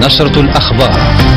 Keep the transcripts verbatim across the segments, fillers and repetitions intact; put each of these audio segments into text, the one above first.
نشرة الأخبار.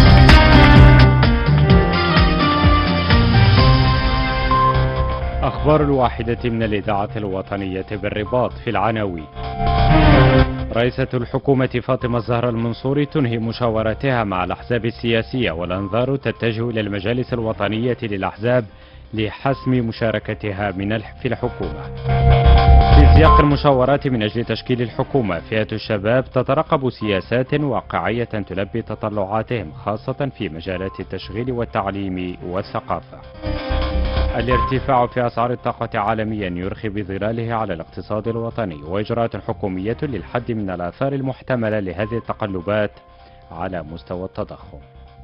أخبار الواحدة من الإذاعة الوطنية بالرباط في العناوين. رئيسة الحكومة فاطمة الزهراء المنصوري تنهي مشاوراتها مع الأحزاب السياسية، والأنظار تتجه إلى المجالس الوطنية للأحزاب لحسم مشاركتها من في الحكومة. في سياق المشاورات من أجل تشكيل الحكومة، فئة الشباب تترقب سياسات واقعية تلبي تطلعاتهم، خاصة في مجالات التشغيل والتعليم والثقافة. الارتفاع في أسعار الطاقة عالميا يرخي بظلاله على الاقتصاد الوطني، وإجراءات حكومية للحد من الآثار المحتملة لهذه التقلبات على مستوى التضخم.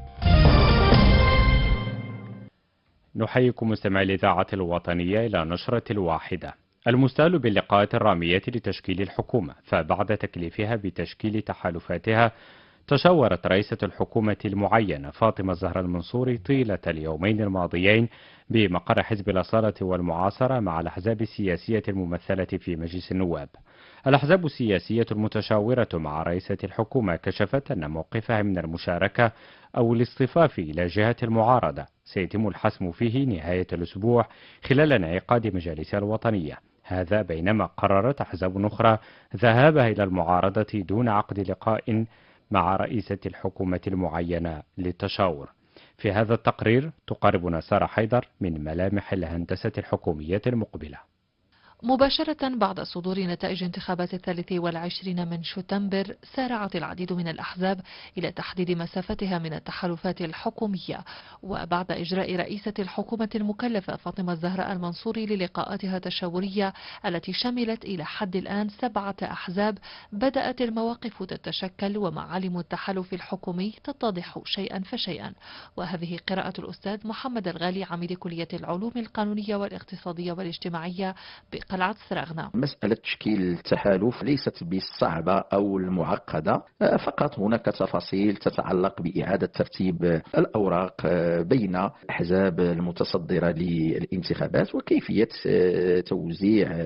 نحييكم مستمعي الإذاعة الوطنية إلى نشرة الواحدة. المستهل باللقاءات الرامية لتشكيل الحكومة، فبعد تكليفها بتشكيل تحالفاتها تشاورت رئيسة الحكومة المعينة فاطمة الزهراء المنصوري طيلة اليومين الماضيين بمقر حزب الأصالة والمعاصرة مع الأحزاب السياسية الممثلة في مجلس النواب. الأحزاب السياسية المتشاورة مع رئيسة الحكومة كشفت أن موقفها من المشاركة أو الاصطفاف إلى جهة المعارضة سيتم الحسم فيه نهاية الأسبوع خلال انعقاد مجالسها الوطنية. هذا بينما قررت أحزاب أخرى ذهابها إلى المعارضة دون عقد لقاء مع رئيسة الحكومة المعينة للتشاور. في هذا التقرير تقاربنا سارة حيدر من ملامح الهندسة الحكومية المقبلة. مباشرة بعد صدور نتائج انتخابات الثالث والعشرين من شتنبر، سارعت العديد من الأحزاب إلى تحديد مسافتها من التحالفات الحكومية. وبعد إجراء رئيسة الحكومة المكلفة فاطمة الزهراء المنصوري للقاءاتها التشاورية التي شملت إلى حد الآن سبعة أحزاب، بدأت المواقف تتشكل ومعالم التحالف الحكومي تتضح شيئا فشيئا. وهذه قراءة الأستاذ محمد الغالي، عميد كلية العلوم القانونية والاقتصادية والاجتماعية قلعة سراغنا. مسألة تشكيل التحالف ليست بالصعبة أو المعقدة، فقط هناك تفاصيل تتعلق بإعادة ترتيب الأوراق بين الأحزاب المتصدرة للانتخابات وكيفية توزيع